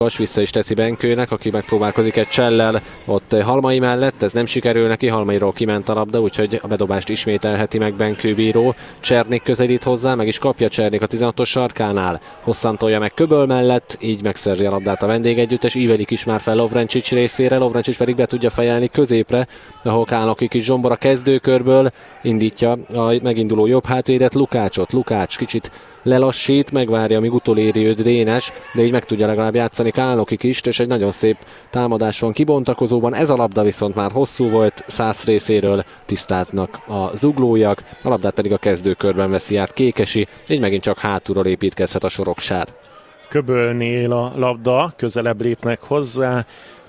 Vissza is teszi Benkőnek, aki megpróbálkozik egy csellel ott Halmai mellett, ez nem sikerül neki, Halmairól kiment a labda, úgyhogy a bedobást ismételheti meg Benkő bíró. Csernik közelít hozzá, meg is kapja Csernik a 16-os sarkánál, hosszan tolja meg Köböl mellett, így megszerzi a labdát a vendégegyüttes, ívelik is már fel Lovrencsics részére, Lovrencsics pedig be tudja fejelni középre, ahol Kálnoki is Zsombor a kezdőkörből indítja a meginduló jobb hátvédet, Lukács kicsit lelassít, megvárja, amíg utoléri őt Dénes, de így meg tudja legalább játszani Kálnokik is, és egy nagyon szép támadás van kibontakozóban. Ez a labda viszont már hosszú volt, Szász részéről tisztáznak a zuglóiak, a labdát pedig a kezdőkörben veszi át Kékesi, így megint csak hátulról építkezhet a Soroksár. Köbölnél a labda, közelebb lépnek hozzá,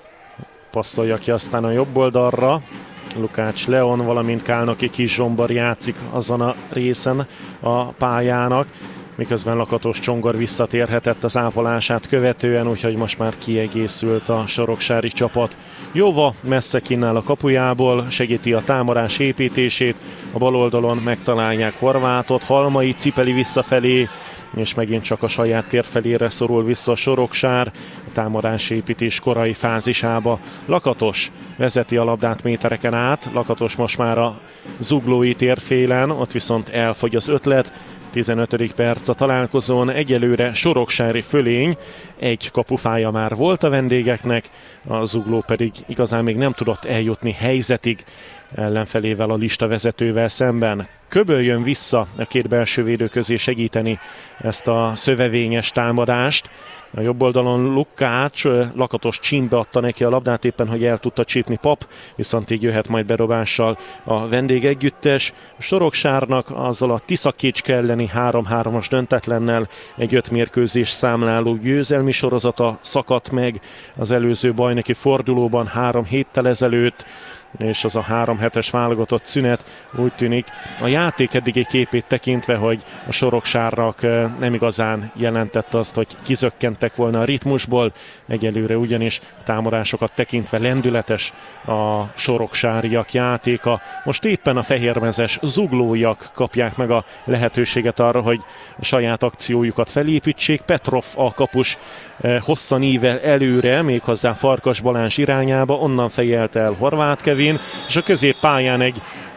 passzolja ki aztán a jobb oldalra. Lukács Leon, valamint Kálnoki Kis Zsombor játszik azon a részen a pályának, miközben Lakatos Csongor visszatérhetett az ápolását követően, úgyhogy most már kiegészült a soroksári csapat. Jóva messze kínál a kapujából, segíti a támadás építését, a bal oldalon megtalálják Horvátot, Halmai cipeli visszafelé, és megint csak a saját térfelére szorul vissza a Soroksár, a támadásépítés korai fázisába. Lakatos vezeti a labdát métereken át, Lakatos most már a zuglói térfélen, ott viszont elfogy az ötlet. 15. perc a találkozón, egyelőre soroksári fölény, egy kapufája már volt a vendégeknek, a zugló pedig igazán még nem tudott eljutni helyzetig ellenfelével, a lista vezetővel szemben. Köböl jön vissza a két belső védő közé segíteni ezt a szövevényes támadást. A jobb oldalon Lukács, Lakatos csimbe adta neki a labdát éppen, hogy el tudta csípni Pap, viszont így jöhet majd bedobással a vendégegyüttes. Soroksárnak azzal a Tiszakécske elleni 3-3-as döntetlennel egy 5 mérkőzés számláló győzelmi sorozata szakadt meg az előző bajnoki fordulóban 3 héttel ezelőtt, és az a 3 hetes válogatott szünet úgy tűnik a játék eddigi képét tekintve, hogy a Soroksárnak nem igazán jelentett azt, hogy kizökkentek volna a ritmusból. Egyelőre ugyanis támadásokat tekintve lendületes a soroksáriak játéka. Most éppen a fehérmezes zuglóiak kapják meg a lehetőséget arra, hogy a saját akciójukat felépítsék. Petrov a kapus hosszan ível előre, méghozzá Farkas Balázs irányába, onnan fejelt el Horváth Kevin, és a középpályán egy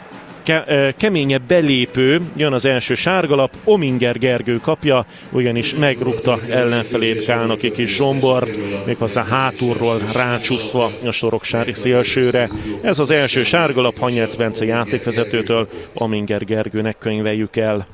keményebb belépő, jön az első sárgalap, Ominger Gergő kapja, ugyanis megrúgta ellenfelét Kálnoki Kis Zsombort, méghozzá hátulról rácsúszva a soroksári szélsőre. Ez az első sárgalap Hanyec Bence játékvezetőtől, Ominger Gergőnek könyveljük el.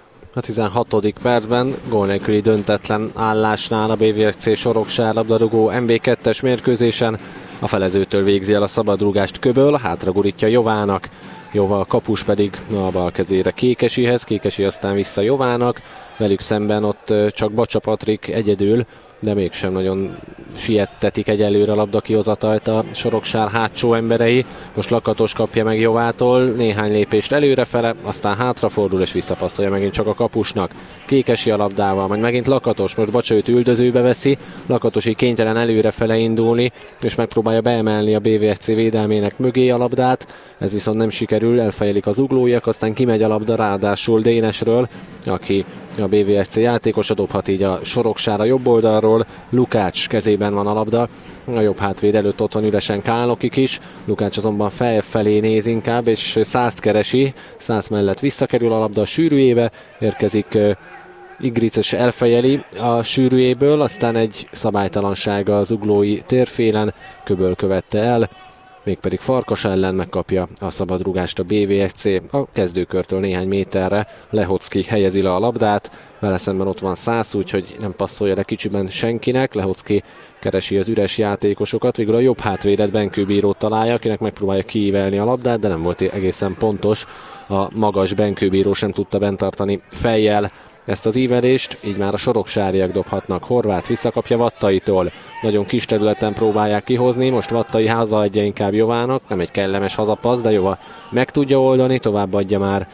A 16. percben gól nélküli döntetlen állásnál a BVSC Soroksár labdarúgó MB2-es mérkőzésen a felezőtől végzi el a szabadrúgást Köböl, hátra gurítja Jovának, Jova a kapus pedig a bal kezére Kékesihez, Kékesi aztán vissza Jovának, velük szemben ott csak Bacsa Patrik egyedül, de mégsem nagyon siettetik egyelőre a labda kihozatalt a Soroksár hátsó emberei. Most Lakatos kapja meg Jovától, néhány lépést előrefele, aztán hátrafordul és visszapasszolja megint csak a kapusnak. Kékesi a labdával, majd megint Lakatos, most Bacsa őt üldözőbe veszi, Lakatos így kénytelen előrefele indulni, és megpróbálja beemelni a BVSC védelmének mögé a labdát, ez viszont nem sikerül, elfejelik az uglóiak, aztán kimegy a labda, ráadásul Dénesről, aki a BVSC játékosa, dobhat így a Soroksár a jobb oldalról, Lukács kezében van a labda, a jobb hátvéd előtt ott van üresen Kálnokik is, Lukács azonban felfelé néz inkább, és Szászt keresi, Szász mellett visszakerül a labda a sűrűjébe, érkezik Igric és elfejeli a sűrűjéből, aztán egy szabálytalansága az uglói térfélen, Köböl követte el, mégpedig Farkas ellen megkapja a szabadrúgást a BVSC. A kezdőkörtől néhány méterre Lehocki helyezi le a labdát, vele szemben ott van Szász, úgyhogy nem passzolja le kicsiben senkinek. Lehocki keresi az üres játékosokat, végül a jobb hátvédet Benkő bírót találja, akinek megpróbálja kiívelni a labdát, de nem volt egészen pontos. A magas Benkő bíró sem tudta bent tartani fejjel ezt az ívelést, így már a soroksáriak dobhatnak. Horváth visszakapja Vattaitól, nagyon kis területen próbálják kihozni, most Vattai hazaadja inkább Jovának, nem egy kellemes hazapassz, de Jova meg tudja oldani, továbbadja már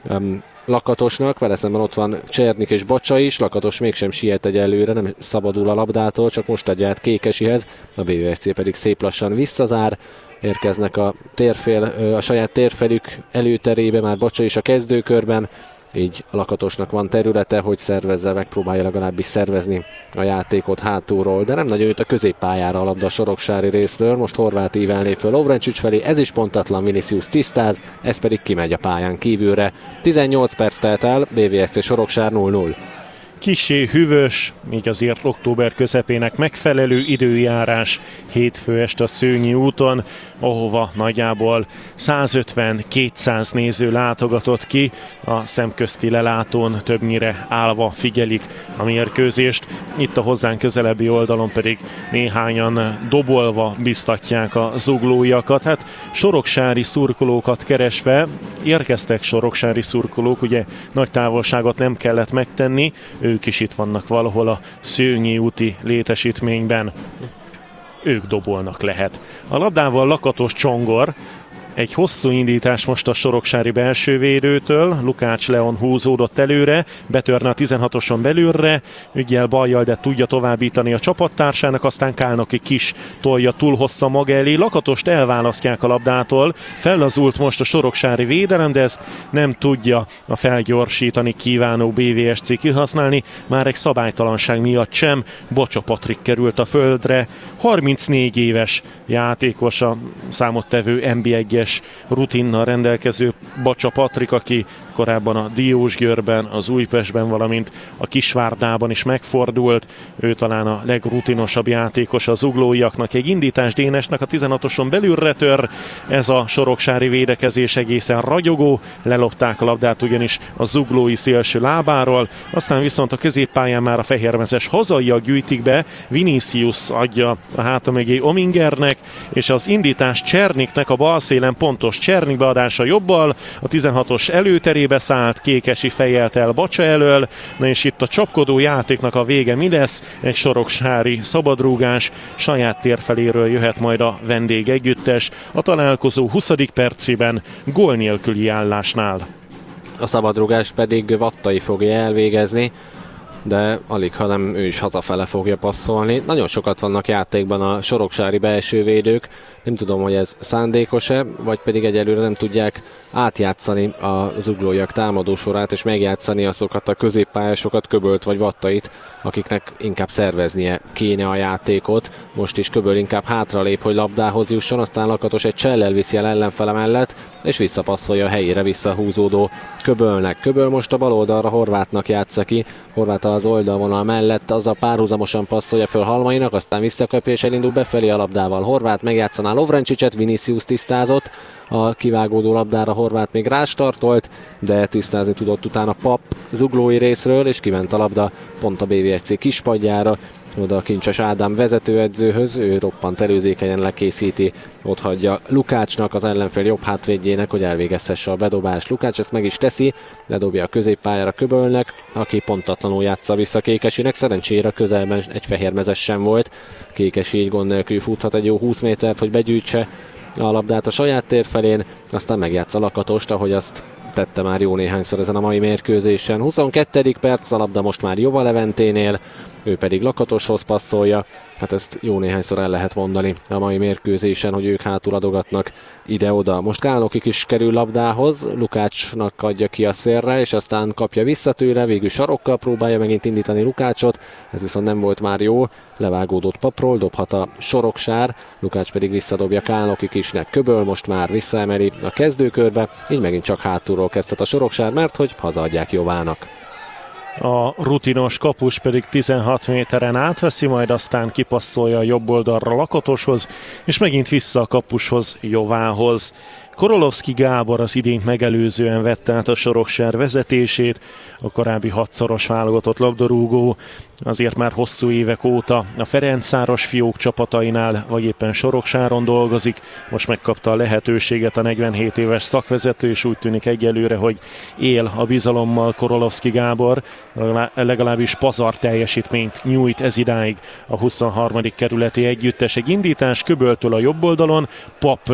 Lakatosnak, vele szemben ott van Csernik és Bacsa is, Lakatos mégsem siet egyelőre, nem szabadul a labdától, csak most adja át Kékesihez, a BVSC pedig szép lassan visszazár, érkeznek a saját térfelük előterébe, már Bacsa is a kezdőkörben, így a Lakatosnak van területe, hogy szervezze, megpróbálja legalábbis szervezni a játékot hátulról, de nem nagyon jött a középpályára a labda a soroksári részről. Most Horváth ívelné föl Lovrencsics felé, ez is pontatlan, Vinicius tisztáz, ez pedig kimegy a pályán kívülre. 18 perc telt el, BVSC Soroksár 0-0. Kissé hűvös, így azért október közepének megfelelő időjárás hétfő este a Szőnyi úton, ahova nagyjából 150-200 néző látogatott ki. A szemközti lelátón többnyire állva figyelik a mérkőzést. Itt a hozzánk közelebbi oldalon pedig néhányan dobolva biztatják a zuglóiakat. Hát soroksári szurkolókat keresve érkeztek soroksári szurkolók, ugye nagy távolságot nem kellett megtenni, ők is itt vannak valahol a Szőnyi úti létesítményben. Ők dobolnak lehet. A labdával Lakatos Csongor. Egy hosszú indítás most a soroksári belsővédőtől. Lukács Leon húzódott előre, betörne a 16-oson belülre, üggyel balljal, de tudja továbbítani a csapattársának, aztán Kálnoki Kis tolja túl hossza maga elé. Lakatost elválasztják a labdától, fellazult most a soroksári védelem, de ezt nem tudja a felgyorsítani kívánó BVSC kihasználni, már egy szabálytalanság miatt sem. Bocsa Patrik került a földre, 34 éves játékos, a számottevő NB1-es rutinnal rendelkező Bocsa Patrik, aki korábban a Diósgyőrben, az Újpestben, valamint a Kisvárdában is megfordult. Ő talán a legrutinosabb játékos a zuglóiaknak. Egy indítás Dénesnek a 16-oson belülre tör, ez a soroksári védekezés egészen ragyogó, lelopták a labdát ugyanis a zuglói szélső lábáról, aztán viszont a középpályán már a fehérmezes hazaiak gyűjtik be, Vinicius adja a háta mögé Omingernek, és az indítás Cserniknek a bal szélen pontos, Csernik beadása jobbal, a 16-os előterébe szállt, Kékesi fejelt el Bacsa elől, na és itt a csapkodó játéknak a vége mi lesz? Egy soroksári szabadrúgás, saját tér feléről jöhet majd a vendég együttes, a találkozó 20. percében gól nélküli állásnál. A szabadrúgást pedig Vattai fogja elvégezni, de alig, ha nem ő is hazafele fogja passzolni. Nagyon sokat vannak játékban a soroksári belsővédők, nem tudom, hogy ez szándékos-e, vagy pedig egyelőre nem tudják átjátszani a zuglóiak támadósorát, és megjátszani azokat a középpályásokat, Köbölt vagy Vattait, akiknek inkább szerveznie kéne a játékot. Most is Köböl inkább hátralép, hogy labdához jusson, aztán Lakatos egy csellel viszi el ellenfele mellett, és visszapasszolja a helyére visszahúzódó Köbölnek. Köböl most a bal oldalra Horváthnak játsza ki, Horváth az oldalvonal mellett, azzal párhuzamosan passzolja föl Halmainak, aztán visszakapja és elindul befelé a labdával. Horváth megjátszaná Lovrencsicset, Vinicius tisztázott, a kivágódó labdára Horváth még rástartolt, de tisztázni tudott utána Pap zuglói részről, és kiment a labda pont a BVSC kispadjára, oda a Kincses Ádám vezetőedzőhöz, ő roppant előzékenyen lekészíti, ott hagyja Lukácsnak, az ellenfél jobb hátvédjének, hogy elvégezhesse a bedobást. Lukács ezt meg is teszi, ledobja a középpályára Köbölnek, aki pontatlanul játsza vissza Kékesinek, szerencsére közelben egy fehérmezes sem volt. Kékesi így gond nélkül futhat egy jó 20 métert, hogy begyűjtse a labdát a saját tér felén, aztán megjátsza Lakatost, ahogy azt tette már jó néhányszor ezen a mai mérkőzésen. 22. perc, a labda most már Jova Leventénél, ő pedig Lakatoshoz passzolja. Hát ezt jó néhányszor el lehet mondani a mai mérkőzésen, hogy ők hátul adogatnak ide-oda. Most Kálnokik is kerül labdához, Lukácsnak adja ki a szélre, és aztán kapja vissza tőle, végül sarokkal próbálja megint indítani Lukácsot, ez viszont nem volt már jó, levágódott Papról, dobhat a Soroksár, Lukács pedig visszadobja Kálnokik isnek. Köböl most már visszaemeli a kezdőkörbe, így megint csak hátulról kezdhet a Soroksár, mert hogy hazaadják Jovának. A rutinos kapus pedig 16 méteren átveszi, majd aztán kipasszolja a jobb oldalra Lakatoshoz, és megint vissza a kapushoz, Jovához. Korolovszki Gábor az idényt megelőzően vette át a Soroksár vezetését, a korábbi 6-szoros válogatott labdarúgó azért már hosszú évek óta a Ferencváros fiók csapatainál, vagy éppen Soroksáron dolgozik. Most megkapta a lehetőséget a 47 éves szakvezető, és úgy tűnik egyelőre, hogy él a bizalommal Korolovszki Gábor, legalábbis pazar teljesítményt nyújt ez idáig a 23. kerületi együttes. Egy indítás Köböltől a jobb oldalon, Pap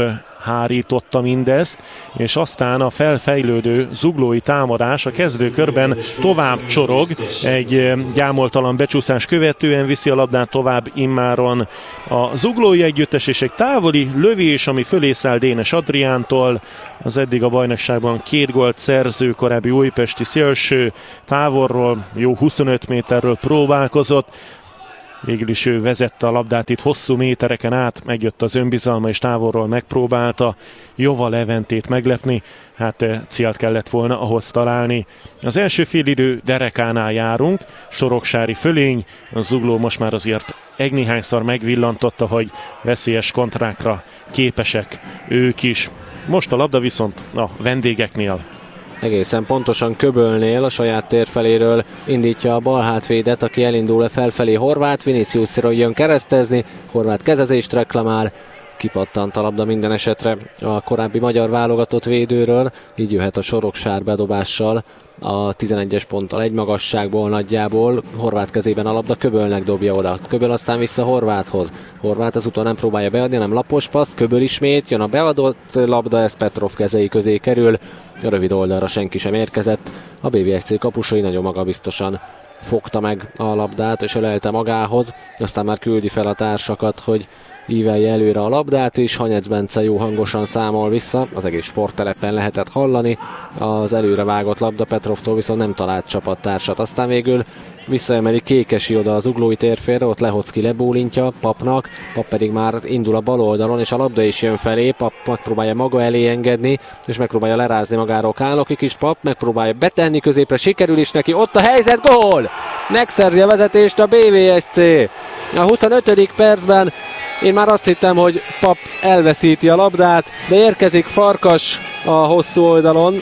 hárította mindezt, és aztán a felfejlődő zuglói támadás a kezdőkörben tovább csorog, egy gyámoltalan becsúszás követően viszi a labdát tovább immáron a zuglói együttes, és egy távoli lövés, ami fölé száll Dénes Adriántól, az eddig a bajnokságban 2 gólt szerző korábbi újpesti szélső távolról, jó 25 méterről próbálkozott. Végül is ő vezette a labdát itt hosszú métereken át, megjött az önbizalma és távolról megpróbálta Jova Leventét meglepni, hát célt kellett volna ahhoz találni. Az első félidő derekánál járunk, soroksári fölény, a Zugló most már azért néhányszor megvillantotta, hogy veszélyes kontrákra képesek ők is. Most a labda viszont a vendégeknél. Egészen pontosan Köbölnél a saját tér feléről indítja a bal hátvédet, aki elindul felfelé Horváth, Viniciusról jön keresztezni, Horváth kezezést reklamál, kipattant a labda minden esetre a korábbi magyar válogatott védőről, így jöhet a Soroksár bedobással a 11-es ponttal egy magasságból nagyjából. Horváth kezében a labda, Köbölnek dobja oda. Köböl aztán vissza Horváthhoz. Horváth ezúttal nem próbálja beadni, hanem lapos passz. Köböl ismét, jön a beadott labda, ez Petrov kezei közé kerül. A rövid oldalra senki sem érkezett. A BVSC kapusai nagyon magabiztosan fogta meg a labdát és ölelte magához. Aztán már küldi fel a társakat, hogy ívelje előre a labdát, és Hanyec Bence jó hangosan számol vissza, az egész sporttelepen lehetett hallani, az előre vágott labda Petrovtól viszont nem talált csapattársat. Aztán végül visszaemeli Kékesi oda az zuglói térfélre, ott Lehocki lebólintja Papnak, Pap pedig már indul a bal oldalon, és a labda is jön felé, Pap megpróbálja maga elé engedni, és megpróbálja lerázni magáról Kálnoki kis Pap, megpróbálja betenni középre, sikerül is neki, ott a helyzet, gól! Megszerzi a vezetést a BVSC. A 25. percben én már azt hittem, hogy Pap elveszíti a labdát, de érkezik Farkas a hosszú oldalon,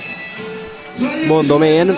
mondom én,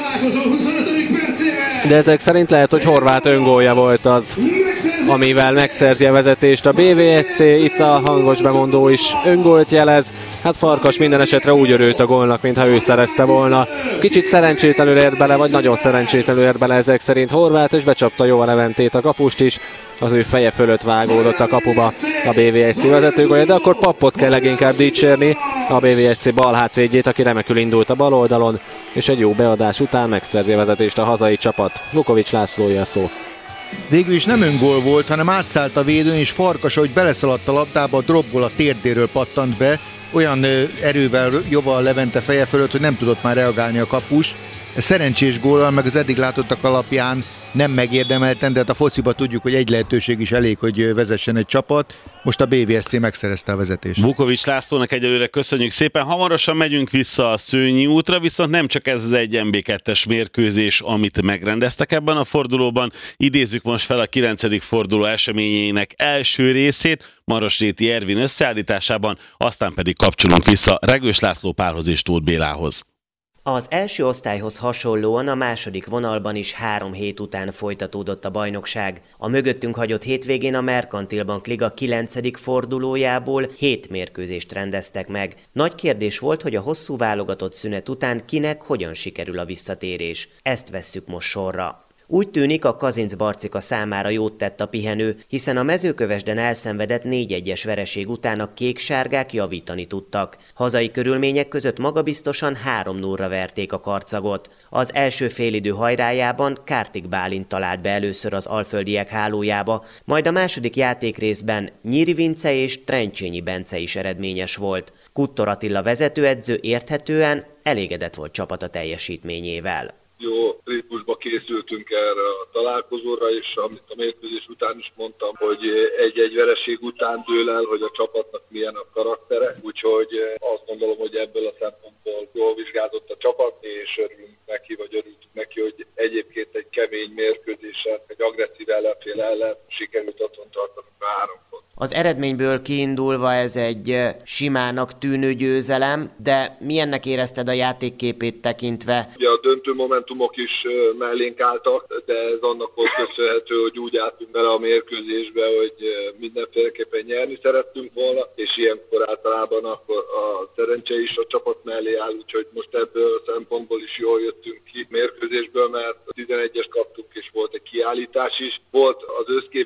de ezek szerint lehet, hogy Horváth öngólja volt az, amivel megszerzi a vezetést a BVSC, itt a hangos bemondó is öngólt jelez, hát Farkas minden esetre úgy örült a gólnak, mintha ő szerezte volna. Kicsit szerencsétlenül ért bele, vagy nagyon szerencsétlenül ért bele ezek szerint Horváth, és becsapta Jova Leventét, a kapust is, az ő feje fölött vágódott a kapuba a BVSC vezetőgólja, de akkor Pappot kell leginkább dicsérni, a BVSC bal hátvédjét, aki remekül indult a bal oldalon, és egy jó beadás után megszerzi a vezetést a hazai csapat. Vukovics Lászlója szó. Végül is nem öngól volt, hanem átszállt a védőn, és Farkas, ahogy beleszaladt a labdába, a dropból a térdéről pattant be, olyan erővel Jova Levente feje fölött, hogy nem tudott már reagálni a kapus. Ez szerencsés góllal, meg az eddig látottak alapján nem megérdemelten, de hát a fociba tudjuk, hogy egy lehetőség is elég, hogy vezessen egy csapat. Most a BVSC megszerezte a vezetést. Vukovics Lászlónak egyelőre köszönjük szépen. Hamarosan megyünk vissza a Szőnyi útra, viszont nem csak ez az egy MB2-es mérkőzés, amit megrendeztek ebben a fordulóban. Idézzük most fel a 9. forduló eseményeinek első részét, Marosréti Ervin összeállításában, aztán pedig kapcsolunk vissza Regős László Pálhoz és Tóth Bélához. Az első osztályhoz hasonlóan a második vonalban is 3 hét után folytatódott a bajnokság. A mögöttünk hagyott hétvégén a Merkantil Bank Liga 9. fordulójából 7 mérkőzést rendeztek meg. Nagy kérdés volt, hogy a hosszú válogatott szünet után kinek hogyan sikerül a visszatérés. Ezt vesszük most sorra. Úgy tűnik, a Kazinc-Barcika számára jót tett a pihenő, hiszen a Mezőkövesden elszenvedett 4-1-es vereség után a kék-sárgák javítani tudtak. Hazai körülmények között magabiztosan 3-0-ra verték a karcagot. Az első félidő hajrájában Kártik Bálint talált be először az alföldiek hálójába, majd a második játékrészben Nyíri Vince és Trencsényi Bence is eredményes volt. Kuttor Attila vezetőedző érthetően elégedett volt csapata teljesítményével. Jó ritmusba készültünk erre a találkozóra, és amit a mérkőzés után is mondtam, hogy egy vereség után dől el, hogy a csapatnak milyen a karaktere, úgyhogy azt gondolom, hogy ebből a szempontból jól vizsgázott a csapat, és örültünk neki, hogy egyébként egy kemény mérkőzésen, egy agresszív ellenfél ellen sikerült otthon tartani a 3 pont. Az eredményből kiindulva ez egy simának tűnő győzelem, de milyennek érezted a játékképét tekintve? Ugye a döntő momentumok is mellénk álltak, de ez annak volt köszönhető, hogy úgy álltunk bele a mérkőzésbe, hogy mindenféleképpen nyerni szerettünk volna, és ilyenkor általában akkor a szerencse is a csapat mellé áll, úgyhogy most ebből a szempontból is jól jöttünk ki mérkőzésből, mert a 11-est kaptuk, és volt egy kiállítás is. Volt az összkép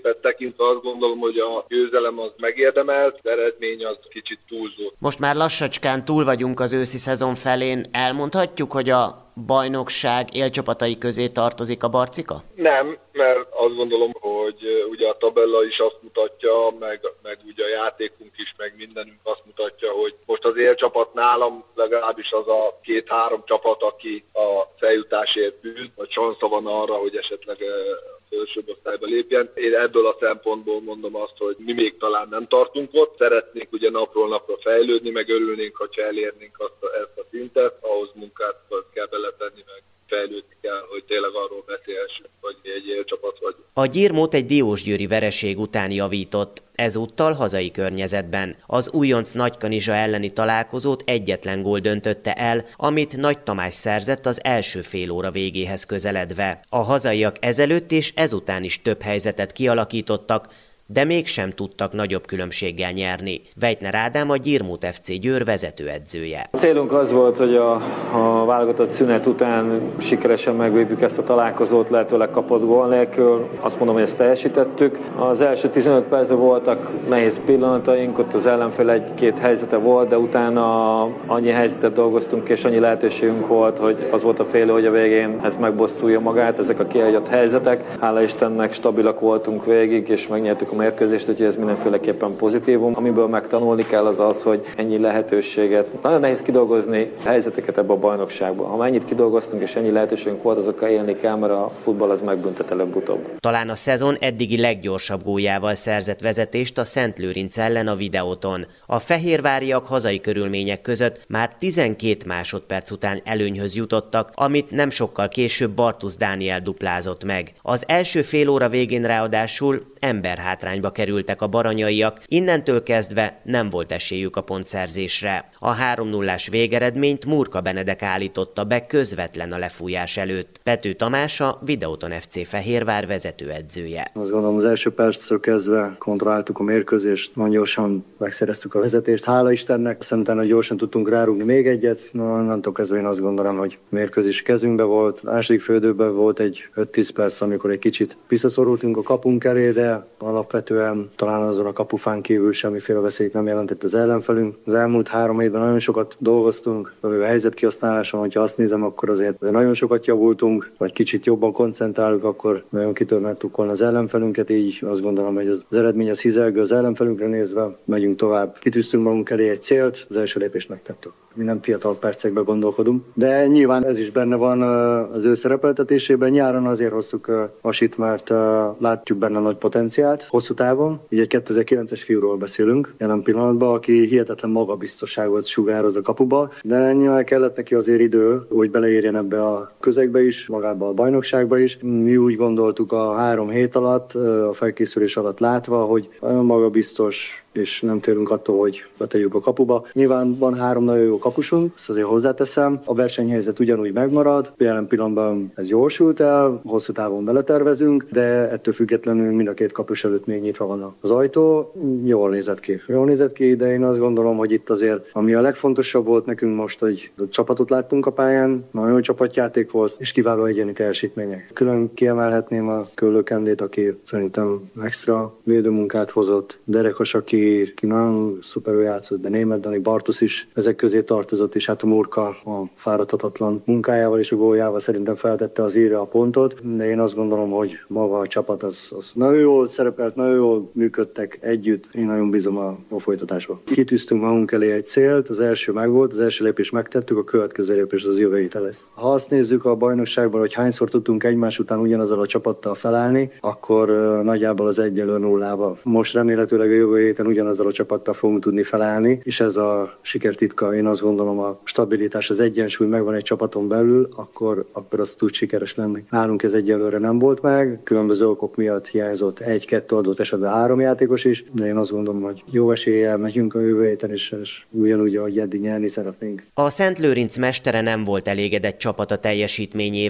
helyzetet tekintve azt gondolom, hogy a győzelem az megérdemelt, az eredmény az kicsit túlzott. Most már lassacskán túl vagyunk az őszi szezon felén. Elmondhatjuk, hogy a bajnokság élcsapatai közé tartozik a Barcika? Nem, mert azt gondolom, hogy ugye a tabella is azt mutatja, meg ugye a játékunk is, meg mindenünk azt mutatja, hogy most az élcsapat nálam legalábbis az a 2-3 csapat, aki a feljutásért küzd, vagy sansza van arra, hogy esetleg felsőbb osztályba lépjen. Én ebből a szempontból mondom azt, hogy mi még talán nem tartunk ott. Szeretnénk ugye napról napra fejlődni, meg örülnénk, hogyha elérnénk ezt a szintet. Ahhoz munkát kell beletenni, meg fejlődni kell, hogy tényleg arról beszélhessünk, hogy mi egy élcsapat vagyunk. A Gyirmót egy diósgyőri vereség után javított, ezúttal hazai környezetben. Az újonc Nagykanizsa elleni találkozót egyetlen gól döntötte el, amit Nagy Tamás szerzett az első fél óra végéhez közeledve. A hazaiak ezelőtt és ezután is több helyzetet kialakítottak, de mégsem tudtak nagyobb különbséggel nyerni. Vejtner Ádám a Gyirmót FC Győr vezetőedzője. A célunk az volt, hogy a válogatott szünet után sikeresen megvívjuk ezt a találkozót, lehetőleg kapott gól nélkül. Azt mondom, hogy ezt teljesítettük. Az első 15 percben voltak nehéz pillanataink, ott az ellenfél egy-két helyzete volt, de utána annyi helyzetet dolgoztunk és annyi lehetőségünk volt, hogy az volt a félő, hogy a végén ez megbosszulja magát, ezek a kihagyott helyzetek. Hála Istennek stabilak voltunk végig, és megnyertük a mérkőzést, úgyhogy ez mindenféleképpen pozitívum. Amiből megtanulni kell az, hogy ennyi lehetőséget. Nagyon nehéz kidolgozni helyzeteket ebbe a bajnokságban. Ha mennyit kidolgoztunk és ennyi lehetőségünk volt, azokkal élni kell, mert a futball az megbüntet előbb-utóbb. Talán a szezon eddigi leggyorsabb góljával szerzett vezetést a Szentlőrinc ellen a videóton. A fehérváriak hazai körülmények között már 12 másodperc után előnyhöz jutottak, amit nem sokkal később Bartusz Dániel duplázott meg. Az első fél óra végén ráadásul emberhátrányba kerültek a baranyaiak, innentől kezdve nem volt esélyük a pontszerzésre. A 3-0-ás végeredményt Murka Benedek állította be közvetlen a lefújás előtt. Pető Tamás a Videóton FC Fehérvár vezetőedzője. Azt gondolom, az első perctől kezdve kontrolláltuk a mérkőzést, nagyon gyorsan megszereztük a vezetést, hála Istennek. Aztán utána gyorsan tudtunk rárúgni még egyet, onnantól kezdve én azt gondolom, hogy a mérkőzés kezünkbe volt. A második félidőben volt egy 5-10 perc, amikor egy kicsit visszaszorultunk a kapunk elé, de alapvetően talán azon a kapufán kívül semmiféle veszélyt nem jelentett az ellenfelünk. Az elmúlt 3 évben nagyon sokat dolgoztunk, a helyzet kihasználáson, hogyha azt nézem, akkor azért nagyon sokat javultunk, vagy kicsit jobban koncentrálunk, akkor nagyon kitörnek volna az ellenfelünket, így azt gondolom, hogy az eredmény az hizelgő az ellenfelünkre nézve, megyünk tovább. Kitűztünk magunk elé egy célt, az első lépést megtettük. Mi nem fiatal percekben gondolkodunk, de nyilván ez is benne van az ő szerepeltetésében. Nyáron azért hoztuk Asit, mert látjuk benne nagy potenciált hosszú távon. Ugye egy 2009-es fiúról beszélünk jelen pillanatban, aki hihetetlen magabiztosságot sugároz a kapuba, de nyilván kellett neki azért idő, hogy beleérjen ebbe a közegbe is, magába a bajnokságba is. Mi úgy gondoltuk a 3 hét alatt, a felkészülés alatt látva, hogy nagyon magabiztos, és nem térünk attól, hogy betegyük a kapuba. Nyilván van 3 nagyon jó kapusunk, ezt azért hozzáteszem. A versenyhelyzet ugyanúgy megmarad, jelen pillanatban ez jól sült el, hosszú távon beletervezünk, de ettől függetlenül mind a 2 kapus előtt még nyitva van az ajtó. Jól nézett ki, de én azt gondolom, hogy itt azért, ami a legfontosabb volt nekünk most, hogy a csapatot láttunk a pályán, nagyon jó csapatjáték volt, és kiváló egyéni teljesítmények. Külön kiemelhetném a Köllő Kendét, aki szerintem extra védőmunkát hozott, Derekas, aki nagyon szuperül játszott, de Németh Dani, Bartusz is ezek közé tartozott, és hát a Murka a fáradhatatlan munkájával és a góljával szerintem feltette az írre a pontot, de én azt gondolom, hogy maga a csapat az nagyon jól szerepelt, nagyon jól működtek együtt, én nagyon bízom a folytatásba. Kitűztünk magunk elé egy célt, az első megvolt, az első lépést megtettük, a következő lépés az jövő héten lesz. Ha azt nézzük a bajnokságban, hogy hányszor tudtunk egymás után ugyanazzal a csapattal felállni, akkor nagyjából az 1-0-0-ba. Most remélhetőleg a jövő héten ugyanazzal a csapattal fogunk tudni felállni, és ez a sikertitka, én azt gondolom, a stabilitás, az egyensúly megvan egy csapaton belül, akkor az tud sikeres lenni. Nálunk ez egyelőre nem volt meg, különböző okok miatt hiányzott 1-2 adott esetben 3 játékos is, de én azt gondolom, hogy jó eséllyel megyünk a jövő héten, és ugyanúgy, ahogy eddig nyerni szeretnénk. A Szentlőrinc mestere nem volt elégedett csapata teljesítményével.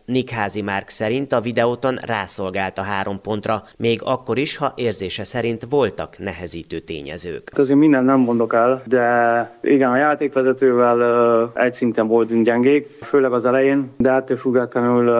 Nikházi Márk szerint a videóton rászolgált a 3 pontra, még akkor is, ha érzése szerint voltak nehezítő tényezők. Azért minden nem mondok el, de igen, a játékvezetővel egy szinten voltunk gyengék, főleg az elején, de ettől függetlenül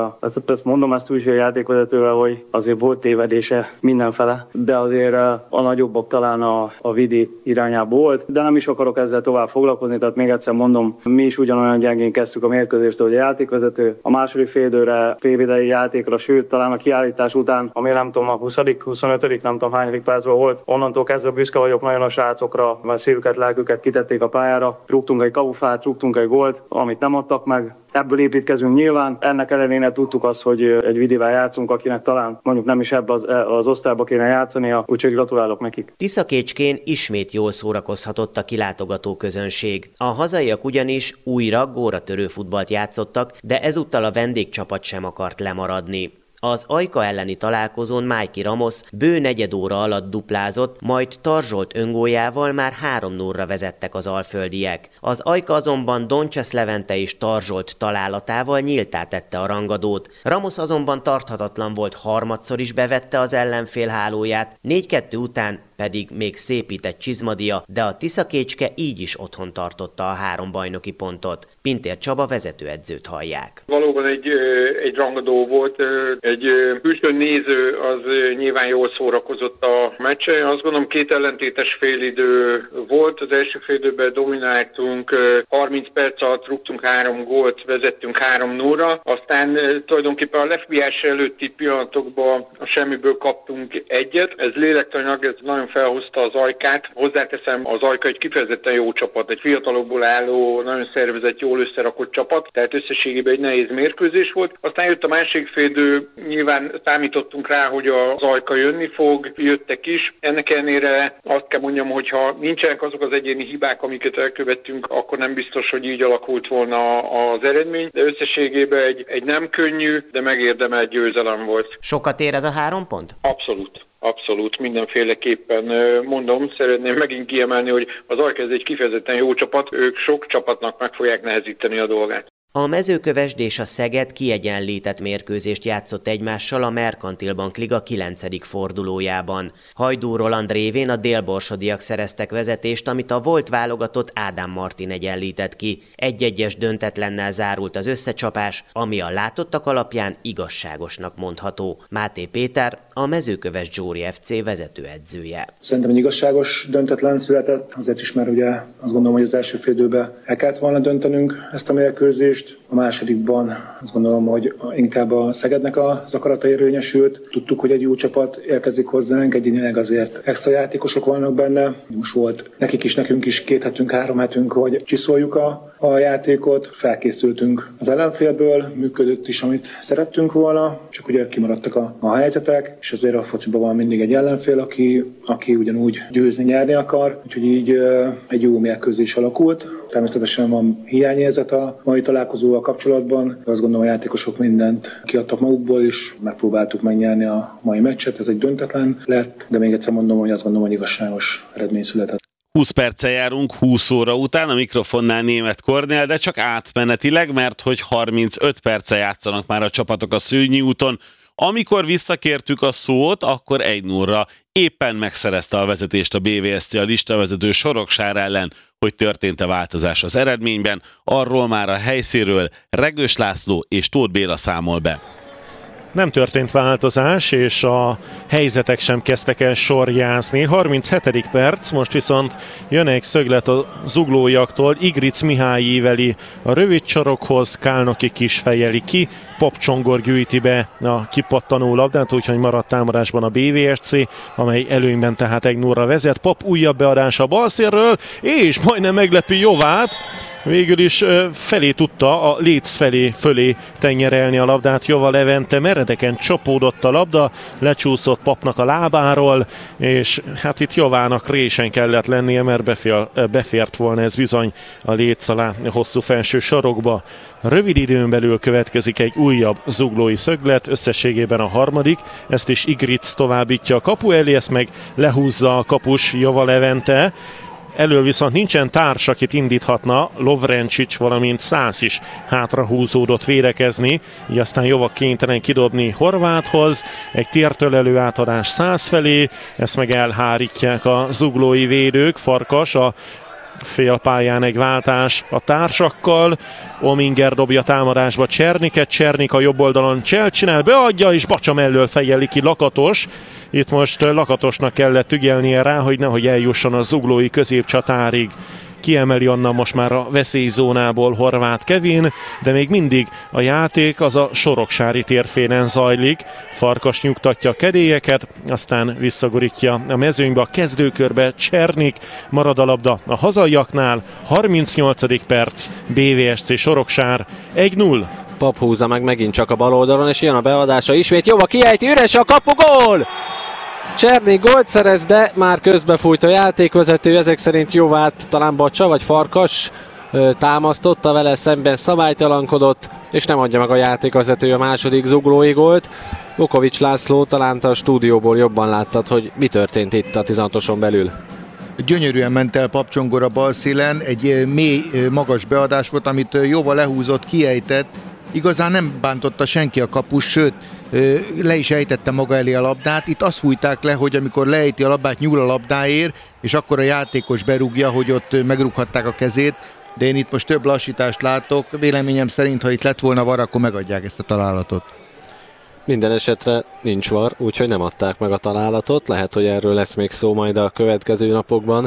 ezt mondom ezt úgy, hogy a játékvezetővel, hogy azért volt tévedése mindenfele, de azért a nagyobbak talán a Vidi irányába volt, de nem is akarok ezzel tovább foglalkozni, tehát még egyszer mondom, mi is ugyanolyan gyengén kezdtük a mérkőzést, hogy a játékvezető. A második fél időre PVD játékra, sőt talán a kiállítás után, ami nem tudom, a 20., 25., nem tudom hányadik percben volt, onnantól kezdve büszke vagyok nagyon a srácokra, mert szívüket, lelküket kitették a pályára, rúgtunk egy kapufát, rúgtunk egy gólt, amit nem adtak meg. Ebből építkezünk nyilván. Ennek ellenére tudtuk azt, hogy egy Vidivel játszunk, akinek talán mondjuk nem is ebbe az osztályba kéne játszania, úgyhogy gratulálok nekik. Tiszakécskén ismét jól szórakozhatott a kilátogató közönség. A hazaiak ugyanis újra góratörő futballt játszottak, de ezúttal a vendégcsapat sem akart lemaradni. Az Ajka elleni találkozón Mikey Ramos bő negyed óra alatt duplázott, majd Tarzsolt öngóljával már 3-0-ra vezettek az alföldiek. Az Ajka azonban Doncsesz Levente és Tarzsolt találatával nyíltá tette a rangadót. Ramos azonban tarthatatlan volt, harmadszor is bevette az ellenfél hálóját, 4-2 után pedig még szépített Csizmadia, de a Tiszakécske így is otthon tartotta a 3 bajnoki pontot. Pintér Csaba vezetőedzőt hallják. Valóban egy rangadó volt, egy külső néző az nyilván jól szórakozott a meccsen. Azt gondolom 2 ellentétes félidő volt, az első félidőben domináltunk, 30 perc alatt rúgtunk 3 gólt, vezettünk 3-0-ra, aztán tulajdonképpen a lefiás előtti pillanatokban a semmiből kaptunk egyet. Ez lélektanilag, ez nagyon felhozta az Ajkát. Hozzáteszem, az Ajka egy kifejezetten jó csapat, egy fiatalokból álló, nagyon szervezett, jól összerakott csapat, tehát összességében egy nehéz mérkőzés volt. Aztán jött a másik félidő, nyilván számítottunk rá, hogy az Ajka jönni fog, jöttek is. Ennek ellenére azt kell mondjam, hogy ha nincsenek azok az egyéni hibák, amiket elkövettünk, akkor nem biztos, hogy így alakult volna az eredmény, de összességében egy nem könnyű, de megérdemelt győzelem volt. Sokat ér ez a 3 pont? Abszolút, mindenféleképpen mondom, szeretném megint kiemelni, hogy az Ajka ez egy kifejezetten jó csapat, ők sok csapatnak meg fogják nehezíteni a dolgát. A Mezőkövesd és a Szeged kiegyenlített mérkőzést játszott egymással a Merkantil Bank Liga 9. fordulójában. Hajdú Roland révén a délborsodiak szereztek vezetést, amit a volt válogatott Ádám Martin egyenlített ki. 1-1-es döntetlennel zárult az összecsapás, ami a látottak alapján igazságosnak mondható. Máté Péter, a Mezőkövesd Zsóri FC vezetőedzője. Szerintem egy igazságos döntetlen született, azért is, mert ugye azt gondolom, hogy az első fél időben el kellett volna döntenünk ezt a mérkőzést. A másodikban azt gondolom, hogy inkább a Szegednek az akarata érvényesült. Tudtuk, hogy egy jó csapat érkezik hozzánk, egyébként azért extra játékosok vannak benne. Most volt nekik is, nekünk is 2 hetünk, 3 hetünk, hogy csiszoljuk a játékot. Felkészültünk az ellenfélből, működött is, amit szerettünk volna, csak ugye kimaradtak a helyzetek, és azért a fociban van mindig egy ellenfél, aki ugyanúgy győzni, nyerni akar, úgyhogy így egy jó mérkőzés alakult. Természetesen van hiányérzet a mai találkozóval kapcsolatban. Azt gondolom, a játékosok mindent kiadtak magukból is, megpróbáltuk megnyerni a mai meccset, ez egy döntetlen lett, de még egyszer mondom, hogy azt gondolom, hogy igazságos eredmény született. 20 perccel járunk 20 óra után, a mikrofonnál Németh Kornél, de csak átmenetileg, mert hogy 35 perccel játszanak már a csapatok a Szőnyi úton. Amikor visszakértük a szót, akkor 1-0-ra éppen megszerezte a vezetést a BVSC a listavezető Soroksár ellen. Hogy történt-e változás az eredményben, arról már a helyszínről Regős László és Tóth Béla számol be. Nem történt változás, és a helyzetek sem kezdtek el sorjázni. 37. perc, most viszont jön egy szöglet a zuglóiaktól. Igric Mihály íveli a rövid sarokhoz, Kálnoki kis fejeli ki, Popcsongor gyűjti be a kipattanó labdát, úgyhogy maradt támadásban a BVSC, amely előnyben tehát 1-0-ra vezet. Pop újabb beadása a balszérről, és majdnem meglepi Jovát. Végül is felé tudta, a Léc fölé tenyerelni a labdát. Jova Levente meredeken csapódott a labda, lecsúszott Papnak a lábáról, és hát itt Jovának résen kellett lennie, mert befért volna ez bizony a Léc alá hosszú felső sarokba. Rövid időn belül következik egy újabb zuglói szöglet, összességében a 3. Ezt is Igric továbbítja a kapu elé, ezt meg lehúzza a kapus Jova Levente. elől viszont nincsen társ, akit indíthatna, Lovrencsics, valamint Szász is hátra húzódott védekezni, így aztán Jovak kénytelen kidobni Horváthoz, egy tértől átadás Szász felé, ezt meg elhárítják a zuglói védők. Farkas a félpályán egy váltás a társakkal, Ominger dobja támadásba Cserniket, Csernik a jobb oldalon csinál, beadja, és Bacsa mellől fejeli ki Lakatos. Itt most Lakatosnak kellett ügyelnie rá, hogy nehogy eljusson a zuglói középcsatárig. Kiemeli onnan most már a veszélyzónából Horváth Kevin, de még mindig a játék az a Soroksári térfélen zajlik. Farkas nyugtatja a kedélyeket, aztán visszagurítja a mezőnybe, a kezdőkörbe Csernik, marad a labda a hazaiaknál, 38. perc, BVSC Soroksár 1-0. Pap húzza meg megint csak a bal oldalon, és jön a beadása ismét. Jó, a kiejti, üres a kapu, gól! Csernik gólt szerez, de már közbefújt a játékvezető, ezek szerint Jovát talán Bacsa vagy Farkas támasztotta, vele szemben szabálytalankodott, és nem adja meg a játékvezető a második zuglói gólt. Vukovics László, talán a stúdióból jobban láttad, hogy mi történt itt a 16-oson belül. Gyönyörűen ment el Pap Csongor a bal szélen, egy mély, magas beadás volt, amit jóval lehúzott, kiejtett. Igazán nem bántotta senki a kapus, sőt, le is ejtette maga elé a labdát. Itt azt fújták le, hogy amikor leejti a labdát, nyúl a labdáért, és akkor a játékos berúgja, hogy ott megrúghatták a kezét, de én itt most több lassítást látok. Véleményem szerint, ha itt lett volna VAR, akkor megadják ezt a találatot. Minden esetre nincs VAR, úgyhogy nem adták meg a találatot. Lehet, hogy erről lesz még szó majd a következő napokban.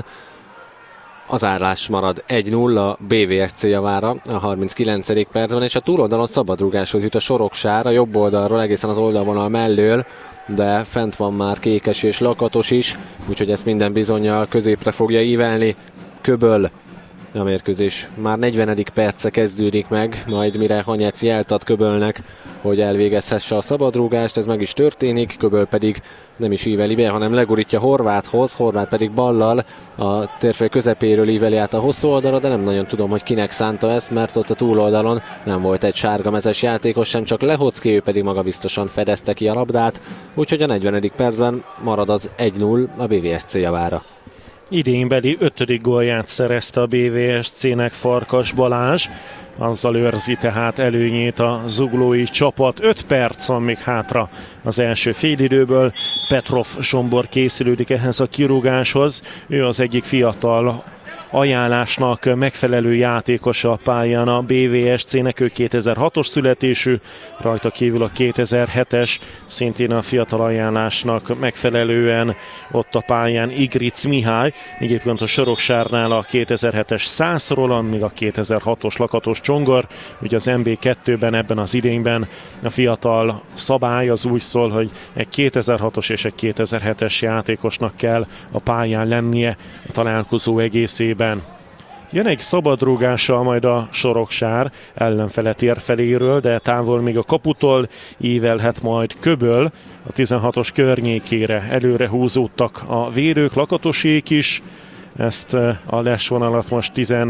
Az állás marad 1-0 a BVSC javára a 39. percben, és a túloldalon szabadrúgáshoz jut a Soroksár, a jobb oldalról egészen az oldalvonal mellől, de fent van már Kékes és Lakatos is, úgyhogy ezt minden bizonnyal középre fogja ívelni Köböl. A mérkőzés már 40. perce kezdődik meg, majd mire Hanyec jelt ad Köbölnek, hogy elvégezhesse a szabadrúgást, ez meg is történik, Köböl pedig nem is íveli be, hanem legurítja Horváthoz, Horváth pedig ballal a térfél közepéről íveli át a hosszú oldalra, de nem nagyon tudom, hogy kinek szánta ezt, mert ott a túloldalon nem volt egy sárgamezes játékos sem, csak Lehocki, ő pedig magabiztosan fedezte ki a labdát, úgyhogy a 40. percben marad az 1-0 a BVSC javára. Idénbeli 5. gólját szerezte a BVSC-nek Farkas Balázs, azzal őrzi tehát előnyét a zuglói csapat. 5 perc van még hátra az első félidőből. Petrov Zsombor készülődik ehhez a kirúgáshoz. Ő az egyik fiatal ajánlásnak megfelelő játékos a pályán a BVSC-nek, ő 2006-os születésű, rajta kívül a 2007-es, szintén a fiatal ajánlásnak megfelelően ott a pályán Igric Mihály, egyébként a Soroksárnál a 2007-es Szász Roland, míg a 2006-os Lakatos Csongor, ugye az MB2-ben ebben az idényben a fiatal szabály az úgy szól, hogy egy 2006-os és egy 2007-es játékosnak kell a pályán lennie a találkozó egészében. Jön egy szabadrúgással majd a Soroksár ellenfele térfeléről, de távol még a kaputól ívelhet majd Köböl. A 16-os környékére előre húzódtak a védők, Lakatosék is. Ezt a lesvonalat most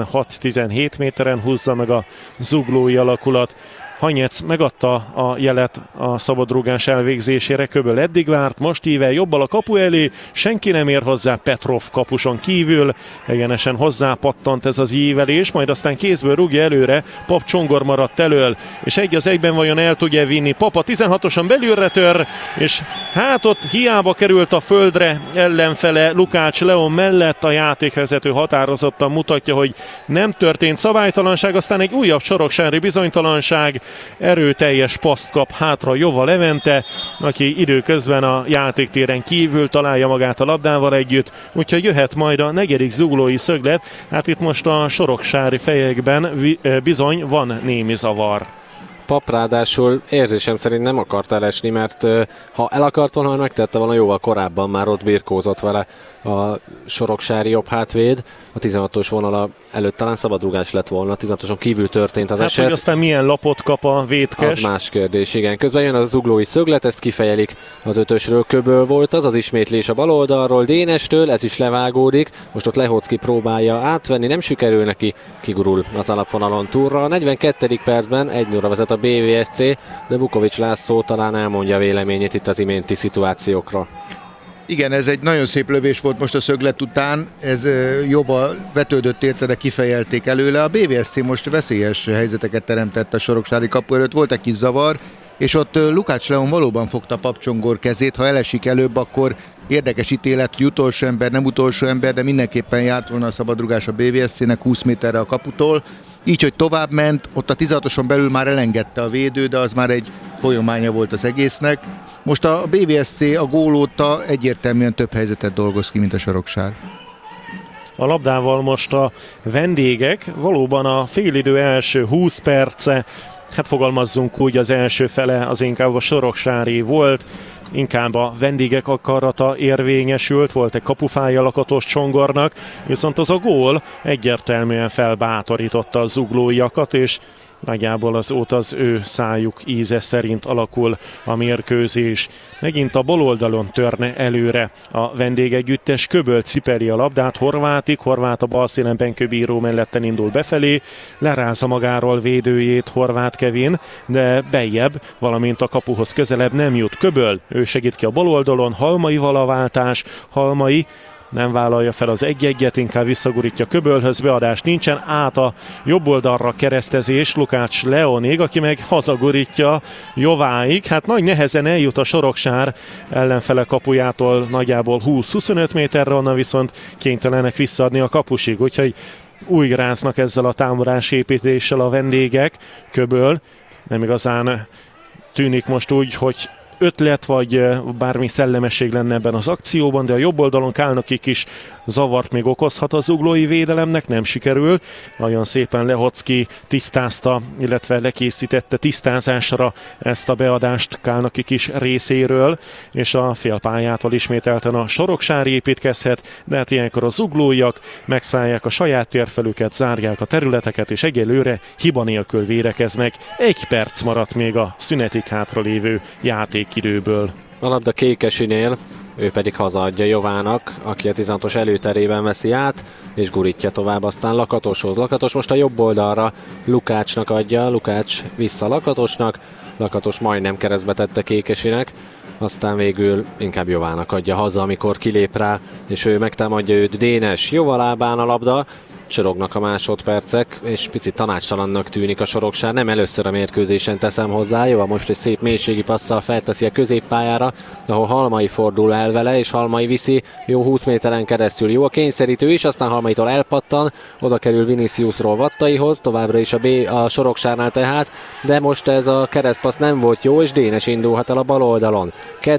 16-17 méteren húzza meg a zuglói alakulat. Hanyec megadta a jelet a szabadrúgás elvégzésére, Köböl eddig várt, most ível jobbal a kapu elé, senki nem ér hozzá Petrov kapuson kívül, egyenesen hozzápattant ez az ívelés, majd aztán kézből rúgja előre, Pap Csongor maradt elől, és 1-1 vajon el tudja vinni, Pap a 16-osan belülre tör, és hát ott hiába került a földre ellenfele Lukács Leon mellett, a játékvezető határozottan mutatja, hogy nem történt szabálytalanság, aztán egy újabb soroksári bizonytalanság, erőteljes paszt kap hátra Jova Levente, aki időközben a játéktéren kívül találja magát a labdával együtt, úgyhogy jöhet majd a 4. zuglói szöglet. Hát itt most a soroksári fejekben bizony van némi zavar. Pap ráadásul érzésem szerint nem akart elesni, mert ha el akart volna, megtette volna jóval korábban, már ott birkózott vele a soroksári jobb hátvéd. A 16-os vonala előtt talán szabadrúgás lett volna, a 16-oson kívül történt az eset. Hogy aztán milyen lapot kap a vétkes. Az más kérdés, igen. Közben jön a zuglói szöglet, ezt kifejelik az 5-ösről, Köböl volt az ismétlés a bal oldalról Dénestől, ez is levágódik. Most ott Lehocki próbálja átvenni, nem sikerül neki, kigurul az alapvonalon túlra. A 42. percben 1-0-ra vezet a BVSC, de Vukovics László talán elmondja véleményét itt az iménti szituációkra. Igen, ez egy nagyon szép lövés volt most a szöglet után, ez jóval vetődött érte, de kifejelték előle. A BVSC most veszélyes helyzeteket teremtett a soroksári kapu előtt, volt egy kis zavar, és ott Lukács Leon valóban fogta Papcsongor kezét, ha elesik előbb, akkor érdekes ítélet, hogy utolsó ember, nem utolsó ember, de mindenképpen járt volna a szabadrugás a BVSC-nek 20 méterre a kaputól. Így, hogy tovább ment, ott a 16-oson belül már elengedte a védő, de az már egy folyamánya volt az egésznek. Most a BVSC a gól óta egyértelműen több helyzetet dolgoz ki, mint a Soroksár. A labdával most a vendégek, valóban a félidő első 20 perce, hát fogalmazzunk úgy, az első fele az inkább a soroksári volt, inkább a vendégek akarata érvényesült, volt egy kapufája Lakatos Csongornak, viszont az a gól egyértelműen felbátorította a zuglóiakat, és nagyjából azóta az ő szájuk íze szerint alakul a mérkőzés. Megint a bal oldalon törne előre a vendégegyüttes, Köböl cipeli a labdát Horvát a bal szélen Benkő bíró melletten indul befelé, lerázza magáról védőjét Horváth Kevin, de bejjebb, valamint a kapuhoz közelebb nem jut Köböl, ő segít ki a bal oldalon, Halmaival a váltás, Halmai nem vállalja fel az 1-1-et, inkább visszagurítja Köbölhöz, beadás nincsen, át a jobb oldalra keresztezés Lukács Leonig, aki meg hazagurítja Jováig, hát nagy nehezen eljut a Soroksár ellenfele kapujától nagyjából 20-25 méterre, onnan viszont kénytelenek visszaadni a kapusig, úgyhogy újráznak ezzel a támadásépítéssel a vendégek. Köböl nem igazán tűnik most úgy, hogy ötlet vagy bármi szellemesség lenne ebben az akcióban, de a jobb oldalon Kálnokik is zavart még okozhat a zuglói védelemnek, nem sikerül. Nagyon szépen Lehocki tisztázta, illetve lekészítette tisztázásra ezt a beadást Kálnokik is részéről, és a félpályától ismételten a Soroksár építkezhet, de hát ilyenkor a zuglóiak megszállják a saját térfelüket, zárják a területeket, és egyelőre hiba nélkül védekeznek. 1 perc maradt még a szünetig hátralévő játékidőből. A labda Kékesinél, ő pedig hazaadja Jovának, aki a 16-os előterében veszi át, és gurítja tovább aztán Lakatoshoz. Lakatos most a jobb oldalra Lukácsnak adja, Lukács vissza Lakatosnak, Lakatos majdnem keresztbe tette Kékesinek, aztán végül inkább Jovának adja haza, amikor kilép rá, és ő megtámadja őt. Dénes Jovalábán a labda, csorognak a másodpercek, és picit tanácstalannak tűnik a Soroksár. Nem először a mérkőzésen teszem hozzá. Jó, most egy szép mélységi passzal felteszi a középpályára, ahol Halmai fordul el vele, és Halmai viszi jó 20 méteren keresztül. Jó a kényszerítő is, aztán Halmaitól elpattan, oda kerül Viniciusról Vattaihoz, továbbra is a Soroksárnál tehát, de most ez a keresztpassz nem volt jó, és Dénes indulhat el a bal oldalon.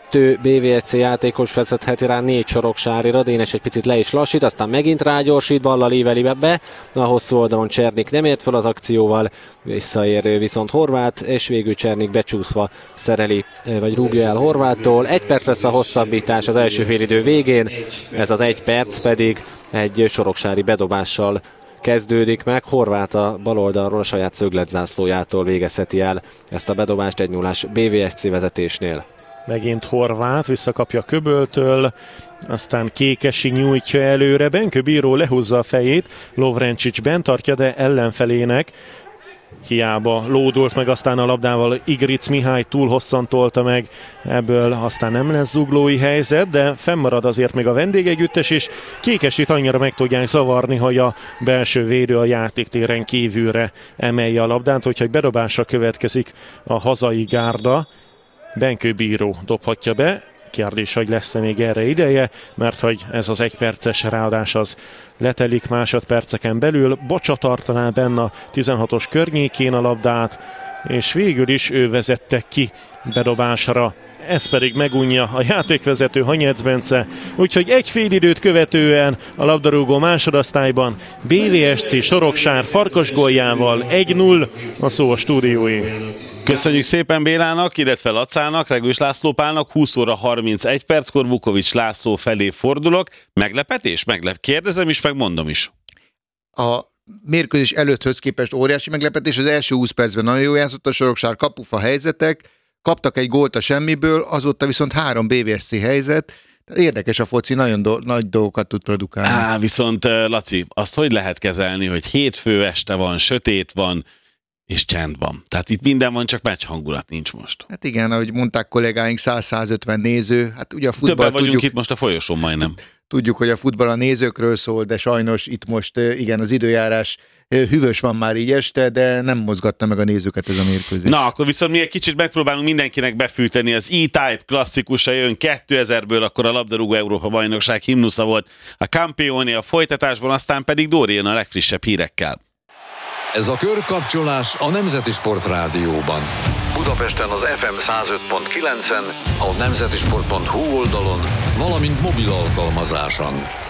2 BVSC játékos vezethet rá 4 Soroksárira, Dénes egy picit le is lassít, aztán megint rágyorsít, ballal íveli be, a hosszú oldalon Csernik nem ért fel az akcióval, visszaér viszont Horváth, és végül Csernik becsúszva szereli, vagy rúgja el Horváttól. 1 perc lesz a hosszabbítás az első félidő végén, ez az 1 perc pedig egy soroksári bedobással kezdődik meg. Horváth a bal oldalról a saját szögletzászlójától végezheti el ezt a bedobást 1-0-ás BVSC vezetésnél. Megint Horváth visszakapja Köböltől, aztán Kékesi nyújtja előre, Benkő bíró lehúzza a fejét, Lovrencsics bent tartja, de ellenfelének hiába lódult meg aztán a labdával, Igric Mihály túl hosszan tolta meg, ebből aztán nem lesz zuglói helyzet, de fennmarad azért még a vendégegyüttes, és Kékesit annyira meg tudják zavarni, hogy a belső védő a játéktéren kívülre emelje a labdát, hogyha bedobásra következik a hazai gárda. Benkő bíró dobhatja be, kérdés, hogy lesz-e még erre ideje, mert hogy ez az 1 perces ráadás az letelik másodperceken belül. Bocsa tartaná benne a 16-os környékén a labdát, és végül is ő vezette ki bedobásra. Ez pedig megunja a játékvezető Hanyec Bence, úgyhogy egy fél időt követően a labdarúgó másodosztályban BVSC Soroksár Farkas góljával 1-0 a szó a stúdiói. Köszönjük szépen Bélának, illetve Lacának, Regős László Pálnak. 20 óra 31 perckor Vukovics László felé fordulok. Meglepetés? Kérdezem is, meg mondom is. A mérkőzés előtthöz képest óriási meglepetés. Az első 20 percben nagyon jó játszott a Soroksár, kapufa helyzetek, kaptak egy gólt a semmiből, azóta viszont 3 BVSC helyzet. Érdekes a foci, nagyon nagy dolgokat tud produkálni. Viszont Laci, azt hogy lehet kezelni, hogy hétfő este van, sötét van, és csend van. Tehát itt minden van, csak meccs hangulat nincs most. Hát igen, ahogy mondták kollégáink, 100-150 néző. Hát ugye a futball, többen vagyunk tudjuk, itt most a folyosón majdnem. Tudjuk, hogy a futball a nézőkről szól, de sajnos itt most igen, az időjárás hűvös van már így este, de nem mozgatta meg a nézőket ez a mérkőzés. Na, akkor viszont mi egy kicsit megpróbálunk mindenkinek befűteni. Az E-Type klasszikusa jön 2000-ből, akkor a labdarúgó Európa bajnokság himnusza volt a Campione a folytatásban, aztán pedig Dóri jön a legfrissebb hírekkel. Ez a körkapcsolás a Nemzeti Sport Rádióban. Budapesten az FM 105.9-en, a nemzetisport.hu oldalon, valamint mobil alkalmazáson.